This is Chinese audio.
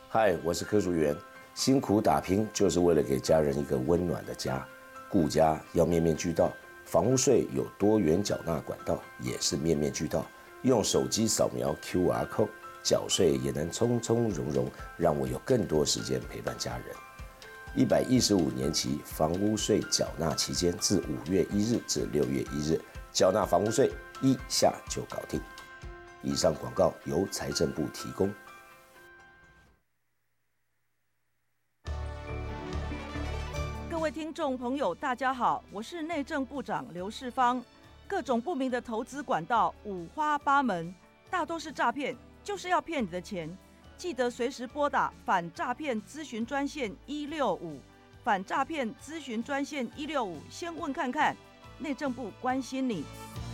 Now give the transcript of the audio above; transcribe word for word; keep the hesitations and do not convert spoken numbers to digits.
嗨，我是柯淑媛。辛苦打拼就是为了给家人一个温暖的家，顾家要面面俱到。房屋税有多元缴纳管道，也是面面俱到。用手机扫描 Q R code， 缴税也能从从容容，让我有更多时间陪伴家人。一百一十五年期房屋税缴纳期间，自五月一日至六月一日，缴纳房屋税一下就搞定。以上广告由财政部提供。 各位听众朋友，大家好，我是内政部长刘世芳。各种不明的投资管道五花八门，大多是诈骗，就是要骗你的钱。记得随时拨打反诈骗咨询专线一六五，反诈骗咨询专线一六五，先问看看，内政部关心你。